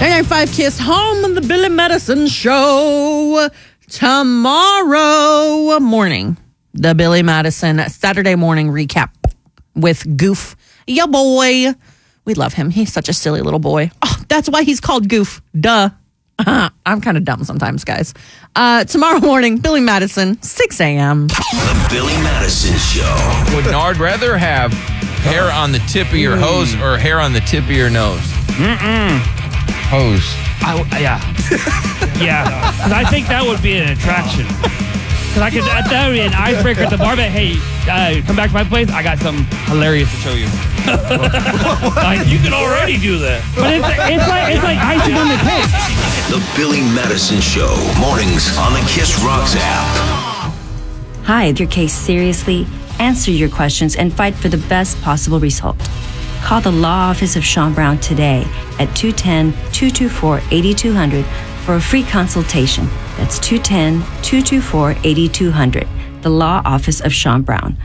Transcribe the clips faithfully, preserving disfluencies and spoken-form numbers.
ninety-nine point five Kiss, home of the Billy Madison Show. Tomorrow morning, the Billy Madison Saturday morning recap with Goof. Yo, boy. We love him. He's such a silly little boy. Oh, that's why he's called Goof. Duh. I'm kind of dumb sometimes, guys. Uh, tomorrow morning, Billy Madison, six a.m. The Billy Madison Show. Would Nard rather have hair on the tip of your hose or hair on the tip of your nose? Mm-mm. Hose. I, yeah. Yeah. Because I think that would be an attraction. Because I could, that would be an icebreaker at the bar. But hey, uh, come back to my place. I got something hilarious to show you. Like, you can already do that. But it's, it's like it's like icing on the cake. The Billy Madison Show. Mornings on the Kiss Rocks app. Hide your case seriously, answer your questions, and fight for the best possible result. Call the Law Office of Sean Brown today at two one zero, two two four, eight two zero zero for a free consultation. That's two one zero, two two four, eight two zero zero. The Law Office of Sean Brown.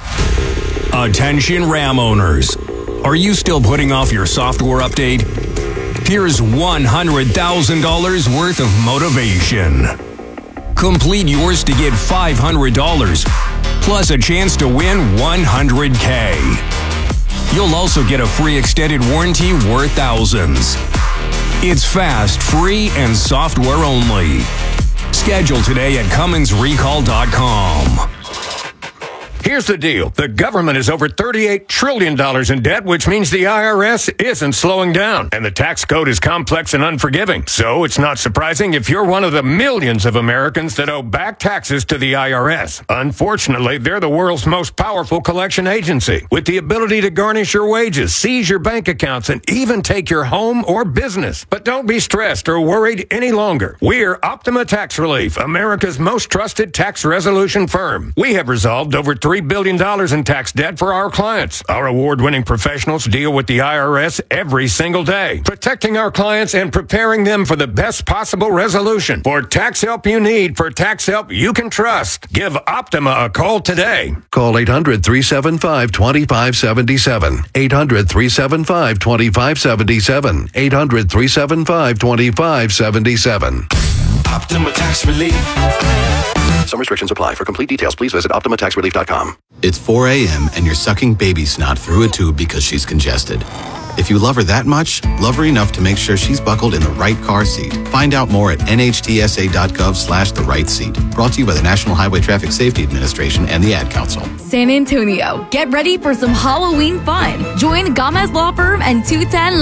Attention Ram owners. Are you still putting off your software update? Here's one hundred thousand dollars worth of motivation. Complete yours to get five hundred dollars, plus a chance to win one hundred K. You'll also get a free extended warranty worth thousands. It's fast, free, and software only. Schedule today at Cummins Recall dot com. Here's the deal. The government is over thirty-eight trillion dollars in debt, which means the I R S isn't slowing down. And the tax code is complex and unforgiving. So it's not surprising if you're one of the millions of Americans that owe back taxes to the I R S. Unfortunately, they're the world's most powerful collection agency, with the ability to garnish your wages, seize your bank accounts, and even take your home or business. But don't be stressed or worried any longer. We're Optima Tax Relief, America's most trusted tax resolution firm. We have resolved over three billion dollars in tax debt for our clients. Our award-winning professionals deal with the I R S every single day, protecting our clients and preparing them for the best possible resolution. For tax help you need, for tax help you can trust, give Optima a call today. Call eight hundred, three seven five, two five seven seven. eight hundred, three seven five, two five seven seven. eight hundred, three seven five, two five seven seven. Optima Tax Relief. Some restrictions apply. For complete details, please visit optima tax relief dot com. It's four a.m. and you're sucking baby snot through a tube because she's congested. If you love her that much, love her enough to make sure she's buckled in the right car seat. Find out more at N H T S A dot gov slash the right seat. Brought to you by the National Highway Traffic Safety Administration and the Ad Council. San Antonio, get ready for some Halloween fun. Join Gomez Law Firm and two ten